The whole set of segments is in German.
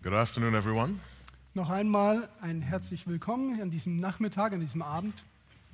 Good afternoon, everyone. Noch einmal ein herzlich willkommen an diesem Nachmittag, an diesem Abend.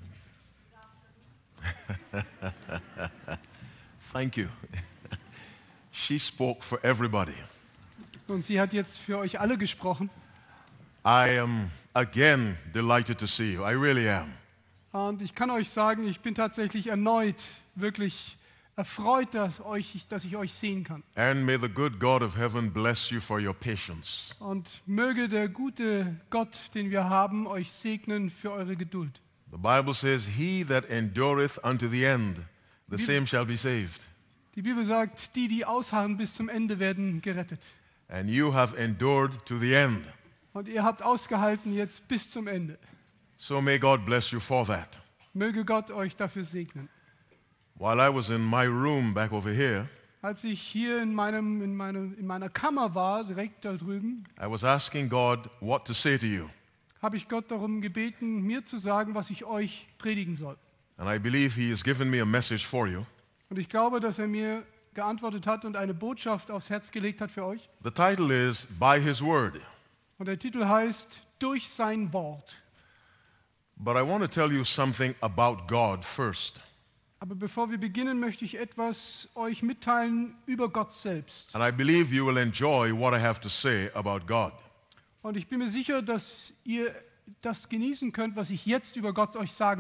Thank you. She spoke for everybody. Und sie hat jetzt für euch alle gesprochen. I am again delighted to see you. I really am. Und ich kann euch sagen, ich bin tatsächlich erneut wirklich erfreut, dass ich euch sehen kann. And may the good God of heaven bless you for your patience. Und möge der gute Gott, den wir haben, euch segnen für eure Geduld. The Bible says, "He that endureth unto the end, the same shall be saved." Die Bibel sagt, die ausharren bis zum Ende, werden gerettet. And you have endured to the end. Und ihr habt ausgehalten jetzt bis zum Ende. So may God bless you for that. Möge Gott euch dafür segnen. While I was in my room back over here, Als ich hier in meiner Kammer war, direkt da drüben, I was asking God what to say to you. habe ich Gott darum gebeten, mir zu sagen, was ich euch predigen soll. And I believe He has given me a message for you. Und ich glaube, dass er mir geantwortet hat und eine Botschaft aufs Herz gelegt hat für euch. The title is By His Word. Und der Titel heißt Durch sein Wort. But I want to tell you something about God first. Aber bevor wir beginnen, möchte ich etwas euch mitteilen über Gott selbst. And I believe you will enjoy what I have to say about God. Und ich bin mir sicher, dass ihr das genießen könnt, was ich jetzt über Gott euch sagen